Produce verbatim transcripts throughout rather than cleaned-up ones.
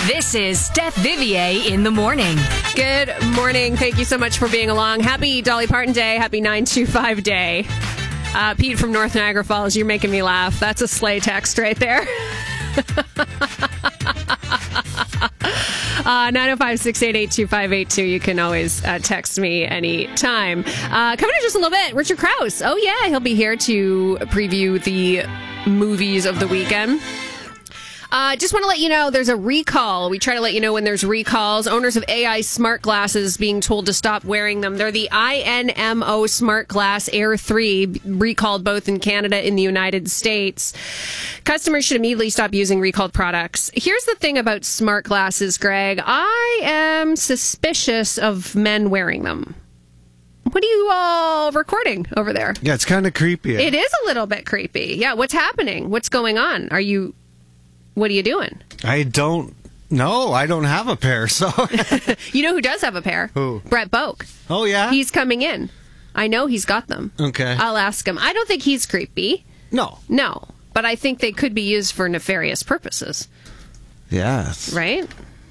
This is Steph Vivier in the morning. Good morning. Thank you so much for being along. Happy Dolly Parton Day. Happy nine two five Day. Uh, Pete from North Niagara Falls, you're making me laugh. That's a sleigh text right there. uh, nine oh five, six eight eight, two five eight two. You can always uh, text me anytime. Uh, coming in just a little bit, Richard Krause. Oh, yeah, he'll be here to preview the movies of the weekend. Uh, just want to let you know there's a recall. We try to let you know when there's recalls. Owners of A I smart glasses being told to stop wearing them. They're the I N M O Smart Glass Air three, recalled both in Canada and the United States. Customers should immediately stop using recalled products. Here's the thing about smart glasses, Greg. I am suspicious of men wearing them. What are you all recording over there? Yeah, it's kind of creepy. It is a little bit creepy. Yeah, what's happening? What's going on? Are you... What are you doing? I don't know. I don't have a pair, so... You know who does have a pair? Who? Brett Boak. Oh, yeah? He's coming in. I know he's got them. Okay. I'll ask him. I don't think he's creepy. No. No. But I think they could be used for nefarious purposes. Yes. Right?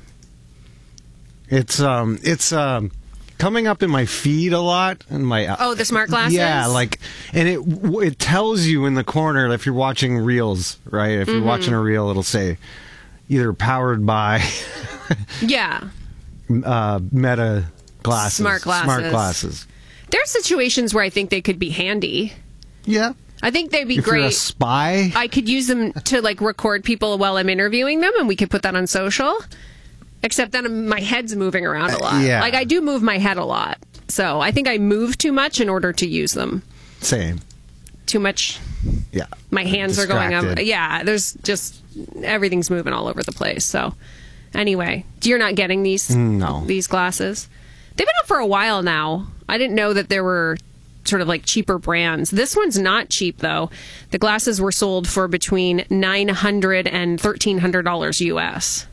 It's, um, it's, um... coming up in my feed a lot. In my Oh, the smart glasses? Yeah, like, and it it tells you in the corner if you're watching reels, right? If you're Mm-hmm. watching a reel, it'll say either powered by Yeah. uh, Meta glasses. Smart glasses. Smart glasses. There are situations where I think they could be handy. Yeah. I think they'd be If great. you're a spy. I could use them to, like, record people while I'm interviewing them, and we could put that on social. Except then my head's moving around a lot. Uh, yeah. Like, I do move my head a lot. So I think I move too much in order to use them. Same. Too much. Yeah. My hands are going up. Distracted. Yeah, there's just... Everything's moving all over the place. So anyway, you're not getting these, No. these glasses? They've been up for a while now. I didn't know that there were sort of like cheaper brands. This one's not cheap, though. The glasses were sold for between nine hundred dollars and thirteen hundred dollars U S.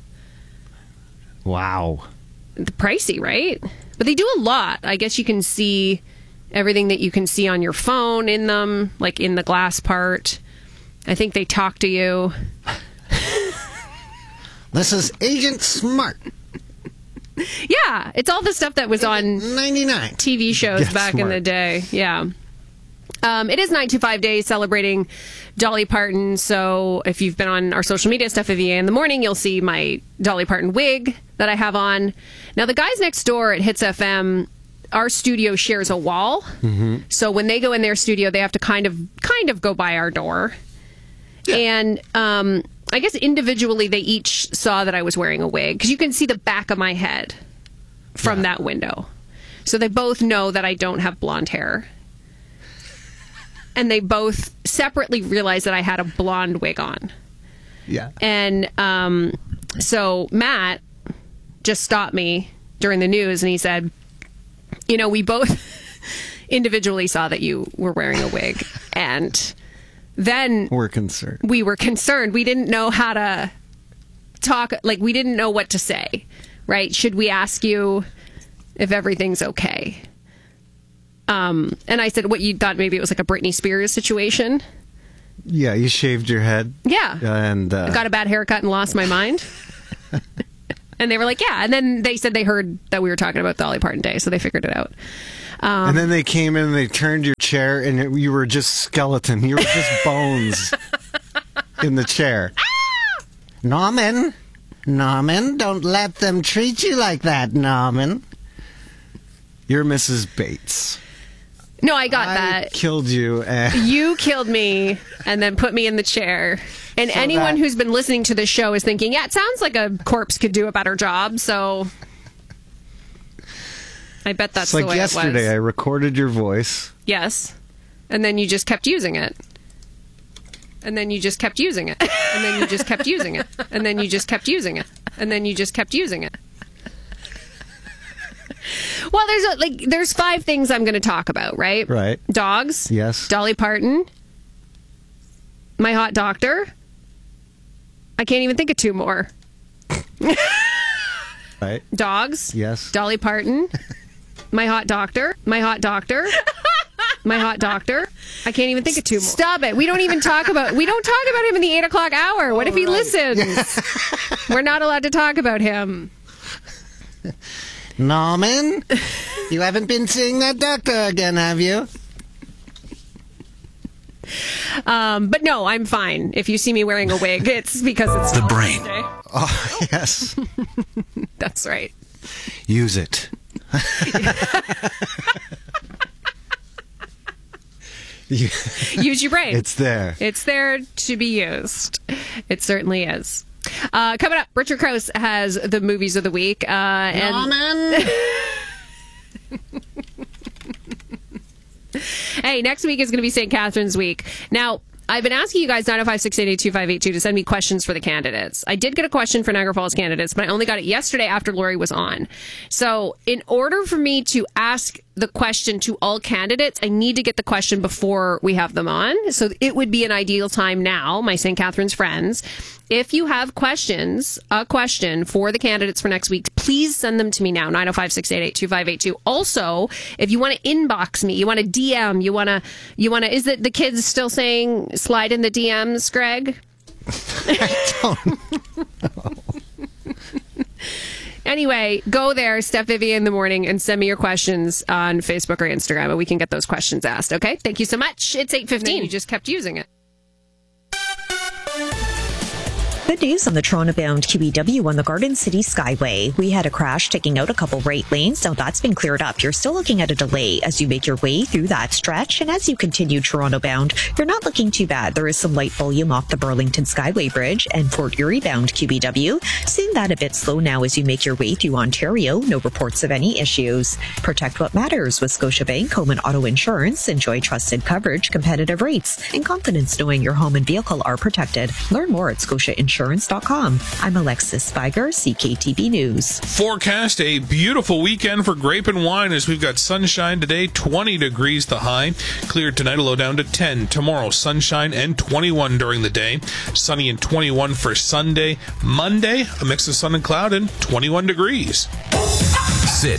Wow. Pricey, right? But they do a lot. I guess you can see everything that you can see on your phone in them, like in the glass part. I think they talk to you. This is Agent Smart. Yeah, it's all the stuff that was on ninety-nine T V shows Get back in smart. the day. Yeah. Um, it is nine two five Day celebrating Dolly Parton. So if you've been on our social media stuff at V A in the morning, you'll see my Dolly Parton wig that I have on. Now, the guys next door at Hits F M, our studio shares a wall. Mm-hmm. So when they go in their studio, they have to kind of kind of go by our door. Yeah. And um, I guess individually, they each saw that I was wearing a wig because you can see the back of my head from Yeah. that window. So they both know that I don't have blonde hair. And they both separately realized that I had a blonde wig on. Yeah. And um, so Matt just stopped me during the news and he said, you know, we both individually saw that you were wearing a wig. And then We're concerned. we were concerned. We didn't know how to talk. Like, we didn't know what to say, right? Should we ask you if everything's okay? Um, and I said, what, you thought maybe it was like a Britney Spears situation? Yeah, you shaved your head. Yeah. And uh, Got a bad haircut and lost my mind. And they were like, yeah. And then they said they heard that we were talking about Dolly Parton Day, so they figured it out. Um, and then they came in and they turned your chair and it, you were just skeleton. You were just bones in the chair. Norman, Norman, don't let them treat you like that, Norman. You're Missus Bates. no, I got I that. killed you. And You killed me and then put me in the chair. And So anyone that- who's been listening to this show is thinking, yeah, it sounds like a corpse could do a better job. So I bet that's it's like the way yesterday, it I was. recorded your voice. Yes. And then you just kept using it. And then you just kept using it. And then you just kept using it. And then you just kept using it. And then you just kept using it. Well, there's a, like there's five things I'm going to talk about, right? Right. Dogs. Yes. Dolly Parton. My hot doctor. I can't even think of two more. Right. Dogs. Yes. Dolly Parton. My hot doctor. My hot doctor. My hot doctor. I can't even think of two more. Stop it. We don't even talk about, we don't talk about him in the eight o'clock hour. What if he listens? We're not allowed to talk about him. Norman, you haven't been seeing that doctor again, have you? Um, but no, I'm fine. If you see me wearing a wig, it's because it's the brain. Day. Oh, yes. That's right. Use it. Use your brain. It's there. It's there to be used. It certainly is. Uh, coming up, Richard Krause has the movies of the week. Uh, and Norman! Hey, next week is going to be Saint Catherine's Week. Now, I've been asking you guys, nine oh five, six eight eight, two five eight two, to send me questions for the candidates. I did get a question for Niagara Falls candidates, but I only got it yesterday after Lori was on. So in order for me to ask the question to all candidates, I need to get the question before we have them on. So it would be an ideal time now, my Saint Catherine's friends. If you have questions, a question for the candidates for next week, please send them to me now, nine oh five, six eight eight, two five eight two. Also, if you want to inbox me, you want to D M, you want to, you want to, is it the kids still saying slide in the D Ms, Greg? I don't know. Anyway, go there, Steph Vivian in the morning, and send me your questions on Facebook or Instagram, and we can get those questions asked, okay? Thank you so much. It's eight fifteen. You just kept using it. Good news on the Toronto-bound Q E W on the Garden City Skyway. We had a crash taking out a couple right lanes. Now that's been cleared up. You're still looking at a delay as you make your way through that stretch. And as you continue Toronto-bound, you're not looking too bad. There is some light volume off the Burlington Skyway Bridge and Fort Erie-bound Q E W. Seeing that a bit slow now as you make your way through Ontario. No reports of any issues. Protect what matters with Scotiabank Home and Auto Insurance. Enjoy trusted coverage, competitive rates, and confidence knowing your home and vehicle are protected. Learn more at Scotia Insurance. Insurance dot com. I'm Alexis Spiger, C K T B News. Forecast a beautiful weekend for grape and wine as we've got sunshine today, twenty degrees the high. Clear tonight, a low down to ten. Tomorrow, sunshine and twenty-one during the day. Sunny and twenty-one for Sunday. Monday, a mix of sun and cloud and twenty-one degrees. Sit.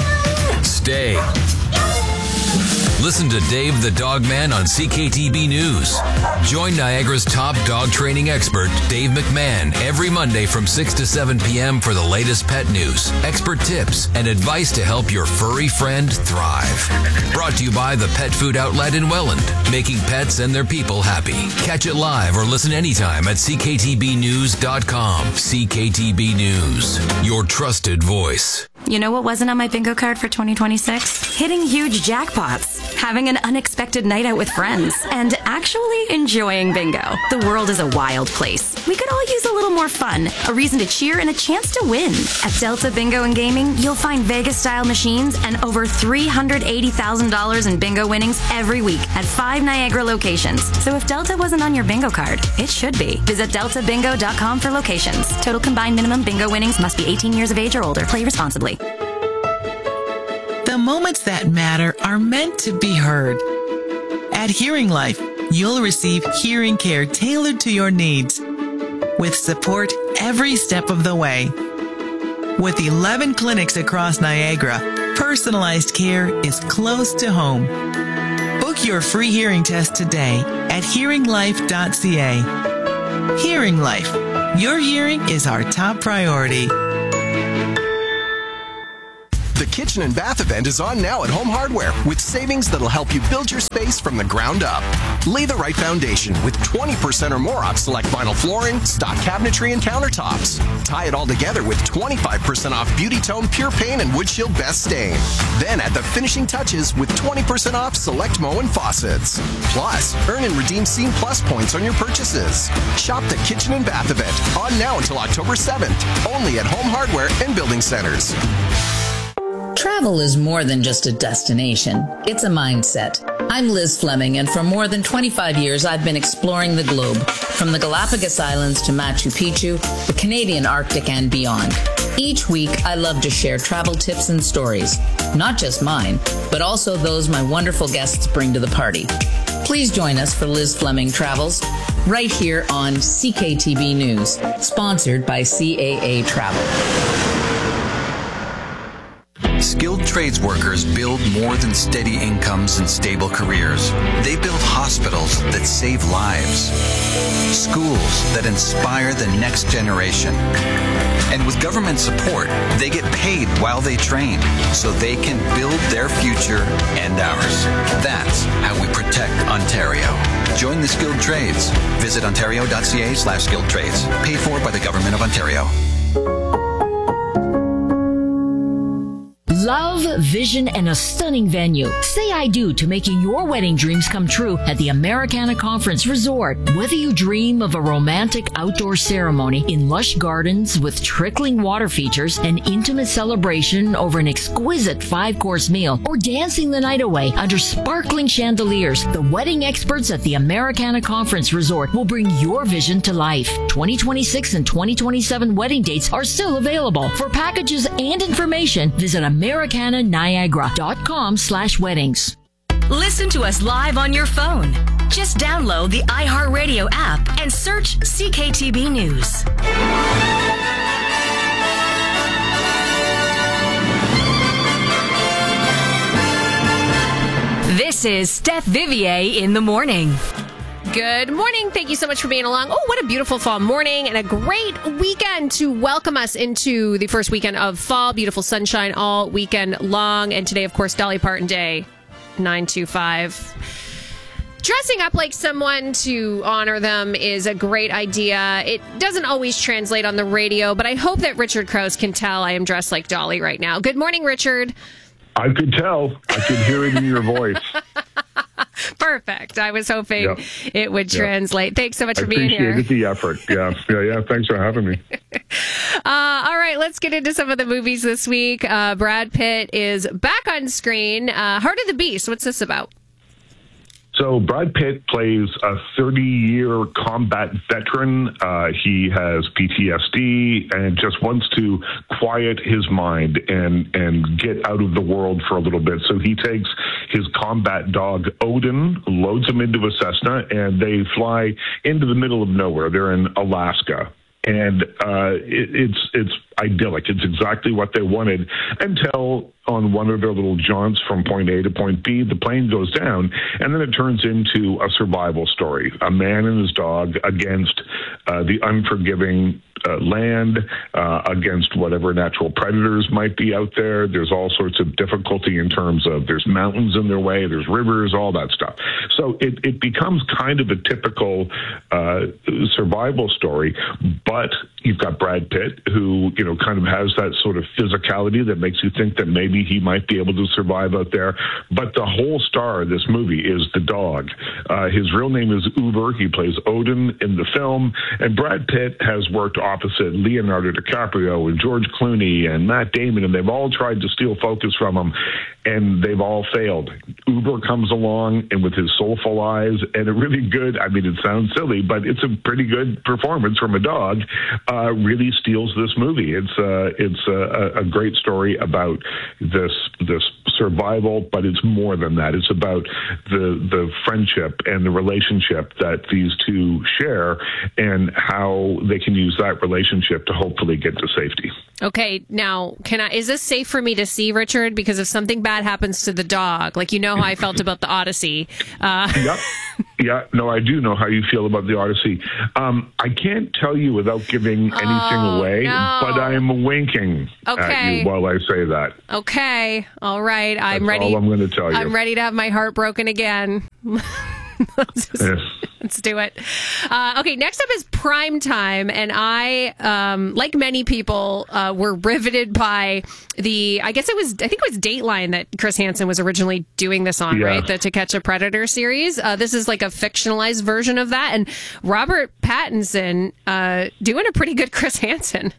Stay. Listen to Dave the Dog Man on C K T B News. Join Niagara's top dog training expert, Dave McMahon, every Monday from six to seven p.m. for the latest pet news, expert tips, and advice to help your furry friend thrive. Brought to you by the Pet Food Outlet in Welland, making pets and their people happy. Catch it live or listen anytime at c k t b news dot com. C K T B News, your trusted voice. You know what wasn't on my bingo card for twenty twenty-six? Hitting huge jackpots, having an unexpected night out with friends, and actually enjoying bingo. The world is a wild place. We could all use a little more fun, a reason to cheer, and a chance to win. At Delta Bingo and Gaming, you'll find Vegas-style machines and over three hundred eighty thousand dollars in bingo winnings every week at five Niagara locations. So if Delta wasn't on your bingo card, it should be. Visit delta bingo dot com for locations. Total combined minimum bingo winnings must be eighteen years of age or older. Play responsibly. The moments that matter are meant to be heard. At Hearing Life, you'll receive hearing care tailored to your needs, with support every step of the way. With eleven clinics across Niagara, personalized care is close to home. Book your free hearing test today at hearing life dot c a. Hearing Life. Your hearing is our top priority. The Kitchen and Bath event is on now at Home Hardware with savings that'll help you build your space from the ground up. Lay the right foundation with twenty percent or more off select vinyl flooring, stock cabinetry, and countertops. Tie it all together with twenty-five percent off Beauty Tone Pure Paint and Wood Shield Best Stain. Then add the finishing touches with twenty percent off select Moen faucets. Plus, earn and redeem Scene Plus points on your purchases. Shop the Kitchen and Bath event on now until October seventh, only at Home Hardware and Building Centers. Travel is more than just a destination. It's a mindset. I'm Liz Fleming, and for more than twenty-five years, I've been exploring the globe, from the Galapagos Islands to Machu Picchu, the Canadian Arctic, and beyond. Each week, I love to share travel tips and stories, not just mine, but also those my wonderful guests bring to the party. Please join us for Liz Fleming Travels, right here on C K T B News, sponsored by C A A Travel. Skilled trades workers build more than steady incomes and stable careers. They build hospitals that save lives, schools that inspire the next generation. And with government support, they get paid while they train so they can build their future and ours. That's how we protect Ontario. Join the skilled trades. Visit ontario.ca slash skilled trades. Paid for by the Government of Ontario. Love, vision, and a stunning venue. Say I do to making your wedding dreams come true at the Americana Conference Resort. Whether you dream of a romantic outdoor ceremony in lush gardens with trickling water features, an intimate celebration over an exquisite five-course meal, or dancing the night away under sparkling chandeliers, the wedding experts at the Americana Conference Resort will bring your vision to life. twenty twenty-six and twenty twenty-seven wedding dates are still available. For packages and information, visit Americana Niagara dot com slash weddings. Listen to us live on your phone. Just download the iHeartRadio app and search C K T B News. This is Steph Vivier in the morning. Good morning. Thank you so much for being along. Oh, what a beautiful fall morning and a great weekend to welcome us into the first weekend of fall. Beautiful sunshine all weekend long. And today, of course, Dolly Parton Day, nine two five. Dressing up like someone to honor them is a great idea. It doesn't always translate on the radio, but I hope that Richard Krause can tell I am dressed like Dolly right now. Good morning, Richard. I could tell. I could hear it in your voice. Perfect. I was hoping yep. it would translate. Yep. Thanks so much I for being here. I appreciated the effort. Yeah, yeah, yeah. Thanks for having me. uh, all right, let's get into some of the movies this week. Uh, Brad Pitt is back on screen. Uh, Heart of the Beast. What's this about? So Brad Pitt plays a thirty-year combat veteran. Uh, he has P T S D and just wants to quiet his mind and, and get out of the world for a little bit. So he takes his combat dog, Odin, loads him into a Cessna, and they fly into the middle of nowhere. They're in Alaska. And uh, it, it's it's idyllic. It's exactly what they wanted until on one of their little jaunts from point A to point B, the plane goes down, and then it turns into a survival story. A man and his dog against uh, the unforgiving uh, land, uh, against whatever natural predators might be out there. There's all sorts of difficulty in terms of there's mountains in their way, there's rivers, all that stuff. So it, it becomes kind of a typical uh, survival story, but you've got Brad Pitt, who, you know, kind of has that sort of physicality that makes you think that maybe he might be able to survive out there. But the whole star of this movie is the dog. Uh, his real name is Uber. He plays Odin in the film. And Brad Pitt has worked opposite Leonardo DiCaprio and George Clooney and Matt Damon, and they've all tried to steal focus from him, and they've all failed. Uber comes along and with his soulful eyes and a really good, I mean, it sounds silly, but it's a pretty good performance from a dog, uh, really steals this movie. It's uh, it's a, a great story about this this survival, but it's more than that. It's about the the friendship and the relationship that these two share and how they can use that relationship to hopefully get to safety. Okay, now, can I? Is this safe for me to see, Richard? Because if something bad happens to the dog, like you know how I felt about the Odyssey. Uh... Yep. Yeah, no, I do know how you feel about the Odyssey. Um, I can't tell you without giving anything oh, away, no. but I'm winking okay. at you while I say that. Okay, all right. I'm That's ready. all I'm going to tell you. I'm ready to have my heart broken again. let's, just, yes. let's do it. Uh, okay, next up is Prime Time, and I, um, like many people, uh, were riveted by the. I guess it was. I think it was Dateline that Chris Hansen was originally doing this on, yeah. right? The To Catch a Predator series. Uh, this is like a fictionalized version of that, and Robert Pattinson uh, doing a pretty good Chris Hansen.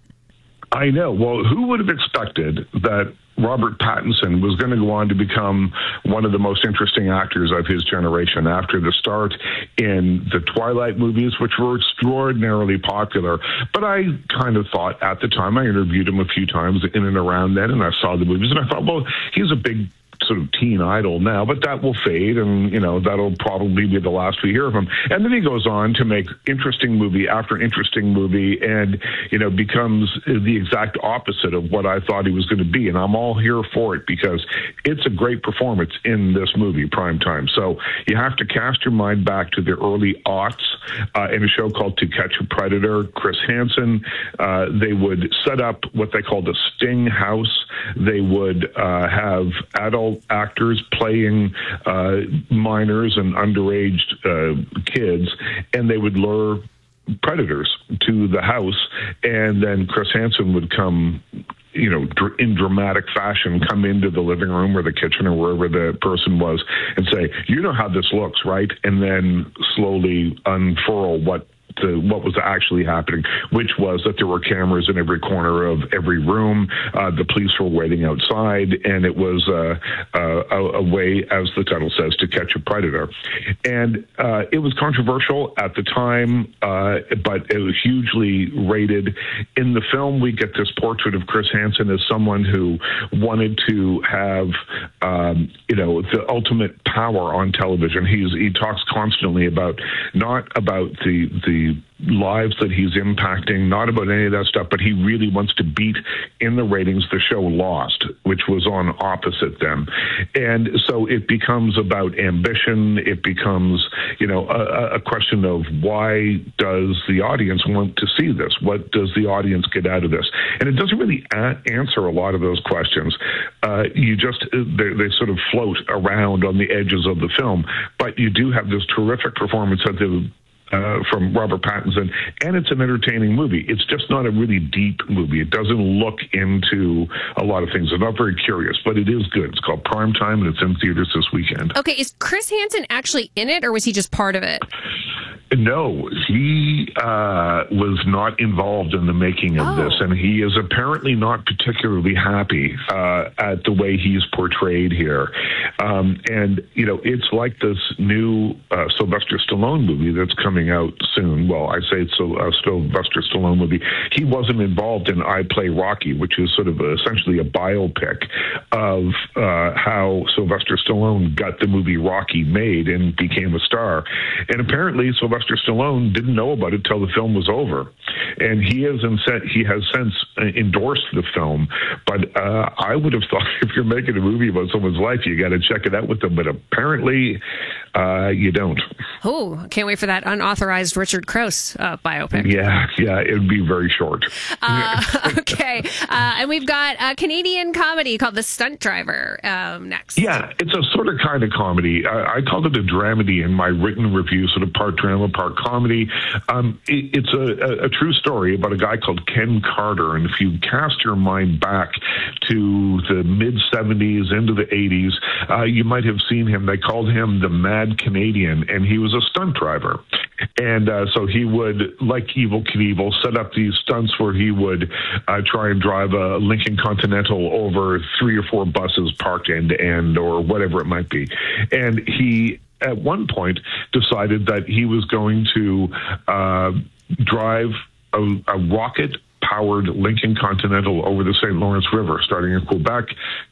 I know. Well, who would have expected that Robert Pattinson was going to go on to become one of the most interesting actors of his generation after the start in the Twilight movies, which were extraordinarily popular. But I kind of thought at the time, I interviewed him a few times in and around then, and I saw the movies, and I thought, well, he's a big sort of teen idol now, but that will fade, and, you know, that'll probably be the last we hear of him. And then he goes on to make interesting movie after interesting movie and, you know, becomes the exact opposite of what I thought he was going to be. And I'm all here for it because it's a great performance in this movie, Primetime. So you have to cast your mind back to the early aughts uh, in a show called To Catch a Predator. Chris Hansen, uh, they would set up what they called a sting house. They would uh, have adult actors playing uh, minors and underage uh, kids, and they would lure predators to the house, and then Chris Hansen would come, you know, dr- in dramatic fashion, come into the living room or the kitchen or wherever the person was and say, you know how this looks, right? And then slowly unfurl what to what was actually happening, which was that there were cameras in every corner of every room. Uh, the police were waiting outside, and it was uh, uh, a, a way, as the title says, to catch a predator. And uh, it was controversial at the time, uh, but it was hugely rated. In the film, we get this portrait of Chris Hansen as someone who wanted to have, um, you know, the ultimate power on television. He's he talks constantly about not about the the lives that he's impacting, not about any of that stuff, but he really wants to beat in the ratings the show Lost, which was on opposite them. And so it becomes about ambition. It becomes, you know, a, a question of why does the audience want to see this? What does the audience get out of this? And it doesn't really a- answer a lot of those questions. Uh, you just, they, they sort of float around on the edges of the film, but you do have this terrific performance at the Uh, from Robert Pattinson, and it's an entertaining movie. It's just not a really deep movie. It doesn't look into a lot of things. It's not very curious, but it is good. It's called Primetime, and it's in theaters this weekend. Okay, is Chris Hansen actually in it, or was he just part of it? No, he uh, was not involved in the making of Oh. this, and he is apparently not particularly happy uh, at the way he's portrayed here. Um, and, you know, it's like this new uh, Sylvester Stallone movie that's coming out soon. Well, I say it's a, a Sylvester Stallone movie. He wasn't involved in I Play Rocky, which is sort of a, essentially a biopic of uh, how Sylvester Stallone got the movie Rocky made and became a star. And apparently Sylvester Sylvester Stallone didn't know about it till the film was over, and he has he has since endorsed the film. But uh, I would have thought if you're making a movie about someone's life, you got to check it out with them. But apparently, uh, you don't. Oh, can't wait for that unauthorized Richard Krause uh, biopic. Yeah, yeah, it'd be very short. Uh, okay, uh, and we've got a Canadian comedy called The Stunt Driver um, next. Yeah, it's a sort of kind of comedy. I, I called it a dramedy in my written review, sort of part drama, part comedy. Um, it, it's a, a, a true story about a guy called Ken Carter, and if you cast your mind back to the mid seventies into the eighties, uh, you might have seen him. They called him the Mad Canadian, and he was a stunt driver. And uh, so he would, like Evel Knievel, set up these stunts where he would uh, try and drive a Lincoln Continental over three or four buses parked end to end or whatever it might be. And he, at one point, decided that he was going to uh, drive a, a rocket powered Lincoln Continental over the Saint Lawrence River, starting in Quebec,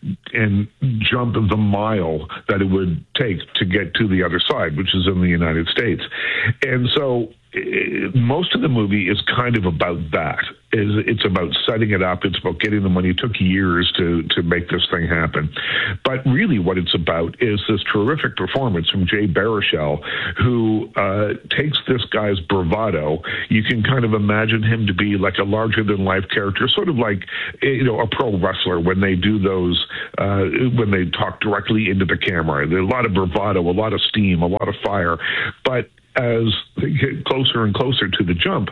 and jump the mile that it would take to get to the other side, which is in the United States. And so it, most of the movie is kind of about that. Is it's about setting it up. It's about getting the money. It took years to, to make this thing happen. But really what it's about is this terrific performance from Jay Baruchel, who uh, takes this guy's bravado. You can kind of imagine him to be like a larger-than-life character, sort of like, you know, a pro wrestler when they do those, uh, when they talk directly into the camera. There's a lot of bravado, a lot of steam, a lot of fire. But as they get closer and closer to the jump,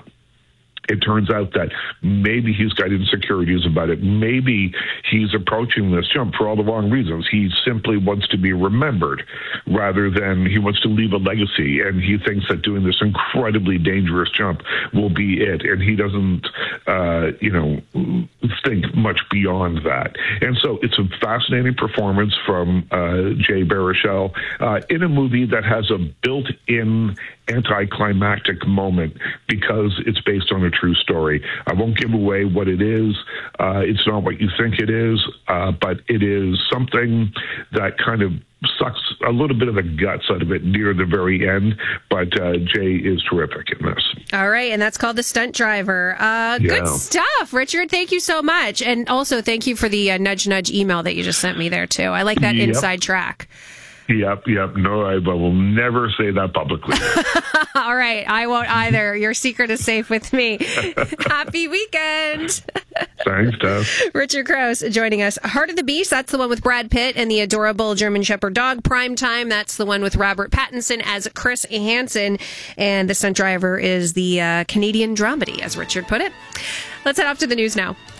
it turns out that maybe he's got insecurities about it. Maybe he's approaching this jump for all the wrong reasons. He simply wants to be remembered rather than he wants to leave a legacy. And he thinks that doing this incredibly dangerous jump will be it. And he doesn't, uh, you know, think much beyond that. And so it's a fascinating performance from uh, Jay Baruchel uh, in a movie that has a built-in anticlimactic moment because it's based on a true story. I won't give away what it is. Uh, it's not what you think it is, uh, but it is something that kind of sucks a little bit of the guts out of it near the very end. But uh, Jay is terrific in this. All right, and that's called The Stunt Driver. Uh, Yeah. Good stuff, Richard. Thank you so much. And also thank you for the uh, nudge nudge email that you just sent me there, too. I like that Yep. inside track. Yep, yep. No, I will never say that publicly. All right, I won't either. Your secret is safe with me. Happy weekend. Thanks, Tess. Richard Krause joining us. Heart of the Beast, that's the one with Brad Pitt and the adorable German Shepherd dog. Prime Time, that's the one with Robert Pattinson as Chris Hansen. And The Stunt Driver is the uh, Canadian dramedy, as Richard put it. Let's head off to the news now.